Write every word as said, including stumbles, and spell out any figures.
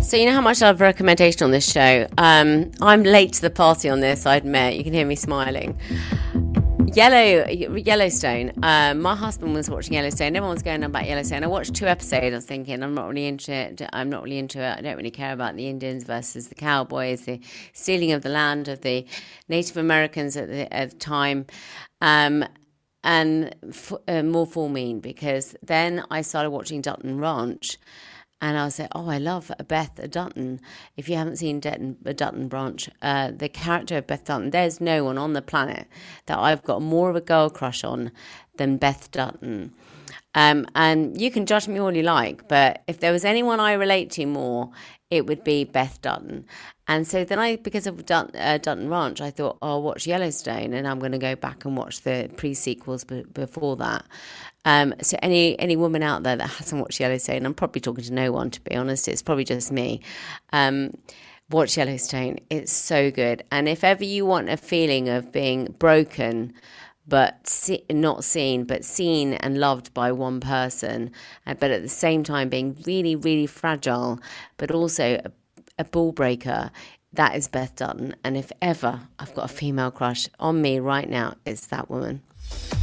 So you know how much I love recommendation on this show. Um, I'm late to the party on this, I admit. You can hear me smiling. Yellow Yellowstone. Uh, my husband was watching Yellowstone. Everyone was going on about Yellowstone. I watched two episodes. I was thinking, I'm not really into it. I'm not really into it. I don't really care about the Indians versus the cowboys, the stealing of the land of the Native Americans at the, at the time. Um, and f- uh, more for me, because then I started watching Dutton Ranch. And I was like, oh, I love Beth Dutton. If you haven't seen Dutton, Dutton Branch, uh, the character of Beth Dutton, there's no one on the planet that I've got more of a girl crush on than Beth Dutton. Um, and you can judge me all you like, but if there was anyone I relate to more, it would be Beth Dutton. And so then I, because of Dut, uh, Dutton Ranch, I thought, oh, I'll watch Yellowstone, and I'm going to go back and watch the pre-sequels b- before that. Um, so any any woman out there that hasn't watched Yellowstone, I'm probably talking to no one, to be honest. It's probably just me. Um, watch Yellowstone. It's so good. And if ever you want a feeling of being broken, but see, not seen, but seen and loved by one person, uh, but at the same time being really, really fragile, but also a, a ball breaker, that is Beth Dutton. And if ever I've got a female crush on me right now, it's that woman.